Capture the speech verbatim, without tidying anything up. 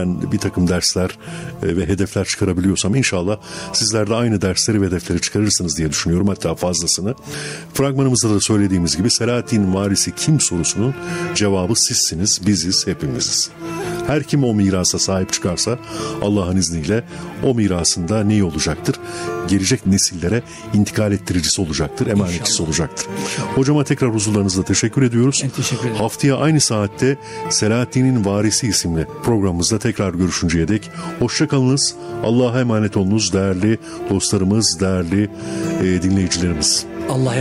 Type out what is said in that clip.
ben bir takım dersler e, ve hedefler çıkarabiliyorsam inşallah sizler de aynı dersleri ve hedefleri çıkarırsınız diye düşünüyorum, hatta fazlasını. Fragmanımızda da söylediğimiz gibi Selahaddin varisi kim sorusunun cevabı sizsiniz, biziz, hepimiziz. Her kim o mirasa sahip çıkarsa Allah'ın izniyle o mirasında ne olacaktır? Gelecek nesillere intikal ettiricisi olacaktır, emanetçisi İnşallah. olacaktır. İnşallah. Hocama tekrar huzurlarınızda teşekkür ediyoruz. Ben teşekkür ederim. Haftaya aynı saatte Selahaddin'in Varisi isimli programımızda tekrar görüşünceye dek hoşçakalınız. Allah'a emanet olunuz değerli dostlarımız, değerli e, dinleyicilerimiz. Allah'a